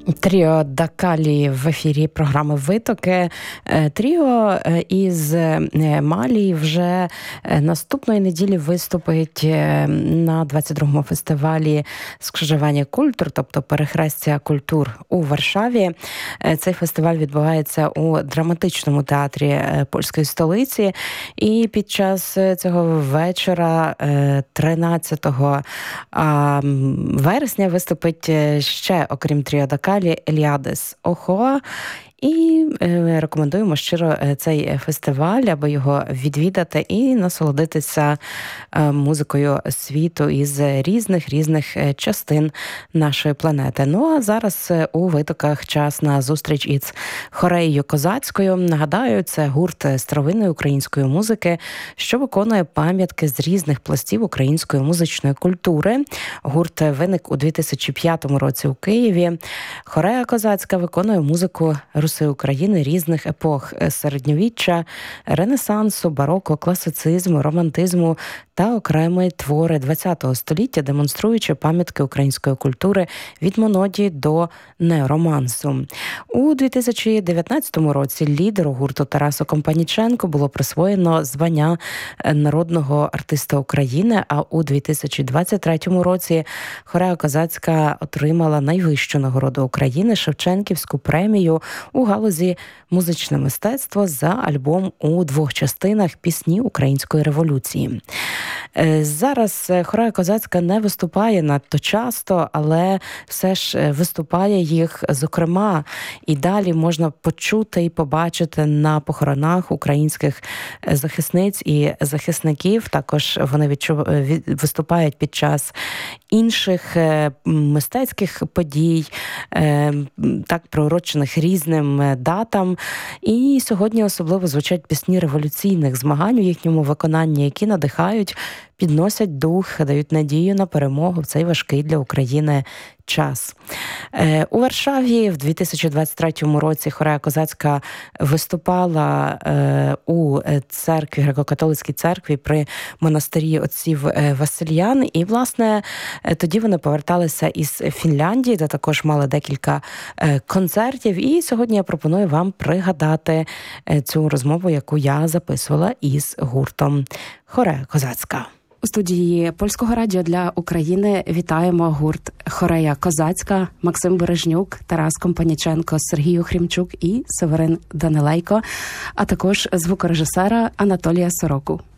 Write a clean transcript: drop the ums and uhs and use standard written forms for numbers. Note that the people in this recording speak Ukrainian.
Тріо Дакалі в ефірі програми «Витоки». Тріо із Малі вже наступної неділі виступить на 22-му фестивалі «Скрижування культур», тобто «Перехрестя культур» у Варшаві. Цей фестиваль відбувається у драматичному театрі польської столиці. І під час цього вечора, 13 вересня, виступить ще, окрім Тріо Дакалі, Еліадес Охоа. І рекомендуємо щиро цей фестиваль, аби його відвідати і насолодитися музикою світу із різних частин нашої планети. Ну а зараз у «Витоках» час на зустріч із хореєю козацькою. Нагадаю, це гурт старовинної української музики, що виконує пам'ятки з різних пластів української музичної культури. Гурт виник у 2005 році у Києві. Хорея козацька виконує музику Руси України різних епох – середньовіччя, ренесансу, бароко, класицизму, романтизму та окремі твори ХХ століття, демонструючи пам'ятки української культури від монодії до неоромансу. У 2019 році лідеру гурту Тарасу Компаніченку було присвоєно звання народного артиста України, а у 2023 році хорея козацька отримала найвищу нагороду України – Шевченківську премію у галузі музичне мистецтво за альбом у 2 частинах «Пісні Української революції». Зараз хорея козацька не виступає надто часто, але все ж виступає їх, зокрема, і далі можна почути і побачити на похоронах українських захисниць і захисників. Також вони виступають під час інших мистецьких подій, так приурочених різним датам. І сьогодні особливо звучать пісні революційних змагань у їхньому виконанні, які надихають, підносять дух, дають надію на перемогу в цей важкий для України час. У Варшаві в 2023 році хорея козацька виступала у церкві, греко-католицькій церкві при монастирі отців Васильян. І, власне, тоді вони поверталися із Фінляндії, де також мали декілька концертів. І сьогодні я пропоную вам пригадати цю розмову, яку я записувала із гуртом «Хорея козацька». У студії Польського радіо для України вітаємо гурт «Хорея козацька», Максим Бережнюк, Тарас Компаніченко, Сергій Охрімчук і Северин Данилейко, а також звукорежисера Анатолія Сороку.